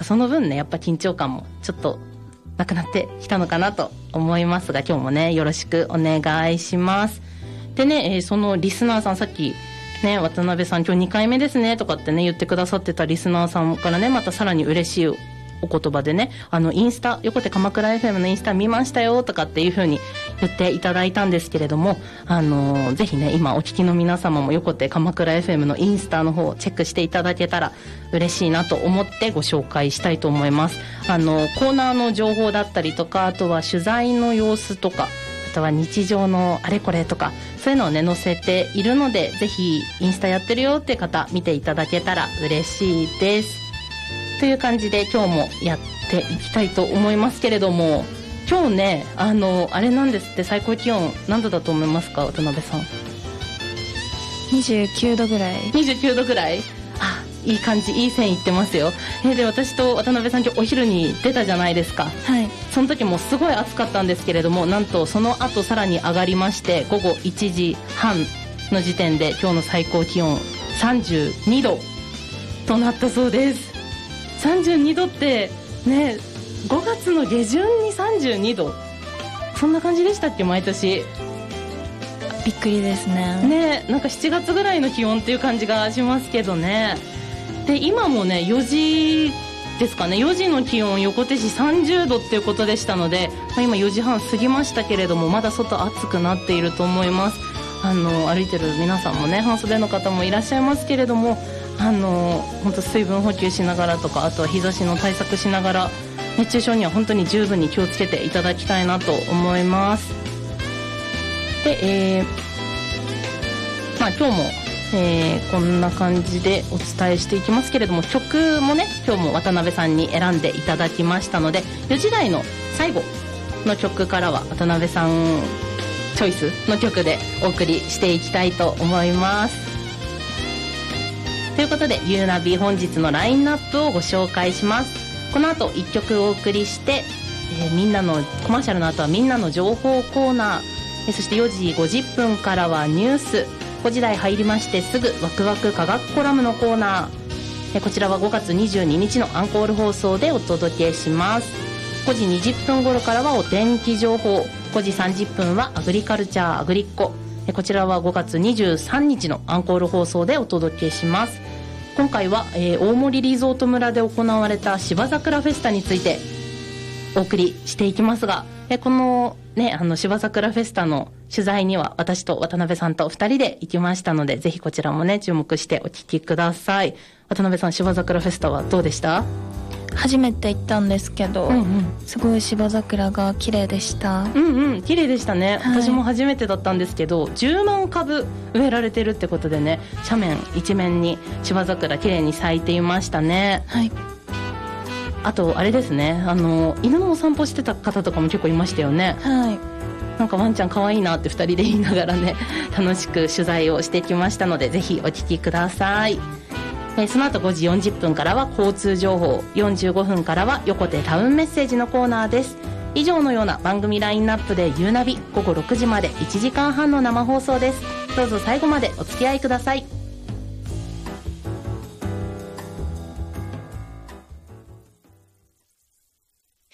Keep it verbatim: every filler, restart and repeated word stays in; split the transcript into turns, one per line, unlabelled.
その分ねやっぱ緊張感もちょっとなくなってきたのかなと思いますが、今日もねよろしくお願いします。でね、えー、そのリスナーさん、さっきね渡辺さん今日にかいめですねとかってね言ってくださってたリスナーさんからね、またさらに嬉しいお言葉でね、あのインスタ、横手鎌倉 エフエム のインスタ見ましたよとかっていう風に言っていただいたんですけれども、あのー、ぜひね今お聞きの皆様も横手鎌倉 エフエム のインスタの方をチェックしていただけたら嬉しいなと思ってご紹介したいと思います。あのコーナーの情報だったりとか、あとは取材の様子とか、あとは日常のあれこれとか、そういうのをね載せているので、ぜひインスタやってるよって方見ていただけたら嬉しいです。という感じで今日もやっていきたいと思いますけれども、今日ねあのあれなんですって、最高気温何度だと思いますか渡辺さん。
にじゅうきゅうどぐらい。
にじゅうきゅうどぐらい。あ、いい感じ、いい線いってますよ。えで私と渡辺さん今日お昼に出たじゃないですか。
はい。
その時もすごい暑かったんですけれども、なんとその後さらに上がりまして、午後いちじはんの時点で今日の最高気温さんじゅうにどとなったそうです。さんじゅうにどってね、ごがつの下旬にさんじゅうにど、そんな感じでしたっけ毎年。
びっくりですね。
ね、なんかしちがつぐらいの気温っていう感じがしますけどね。で今もねよじですかね、よじの気温横手市さんじゅうどっていうことでしたので、まあ、今よじはん過ぎましたけれども、まだ外暑くなっていると思います。あの歩いてる皆さんもね半袖の方もいらっしゃいますけれども、あの本当水分補給しながらとか、あとは日差しの対策しながら、熱中症には本当に十分に気をつけていただきたいなと思います。で、えーまあ、今日も、えー、こんな感じでお伝えしていきますけれども、曲もね今日も渡辺さんに選んでいただきましたので、よじ台の最後の曲からは渡辺さんチョイスの曲でお送りしていきたいと思います。ということでユーナビ本日のラインナップをご紹介します。この後いっきょくお送りして、えー、みんなのコマーシャルの後はみんなの情報コーナー、えー、そしてよじごじゅっぷんからはニュース、ごじ台入りましてすぐワクワク科学コラムのコーナー、えー、こちらはごがつにじゅうににちのアンコール放送でお届けします。ごじにじゅっぷん頃からはお天気情報、ごじさんじゅっぷんはアグリカルチャーアグリッコ、こちらはごがつにじゅうさんにちのアンコール放送でお届けします。今回は、えー、大森リゾート村で行われた芝桜フェスタについてお送りしていきますが、えー、このねあの芝桜フェスタの取材には私と渡辺さんとふたりで行きましたので、ぜひこちらもね注目してお聞きください。渡辺さん、芝桜フェスタはどうでした？
初めて行ったんですけど、うんうん、すごい芝桜が綺麗でした。
うんうん、綺麗でしたね、はい、私も初めてだったんですけど、じゅうまんかぶ植えられてるってことでね、斜面一面に芝桜綺麗に咲いていましたね。
はい。
あとあれですね、あの犬のお散歩してた方とかも結構いましたよね。
はい。
なんかワンちゃん可愛いなってふたりで言いながらね楽しく取材をしてきましたので、ぜひお聞きください。えー、その後ごじよんじゅっぷんからは交通情報、よんじゅうごふんからは横手タウンメッセージのコーナーです。以上のような番組ラインナップでユーナビ、午後ろくじまでいちじかんはんの生放送です。どうぞ最後までお付き合いください。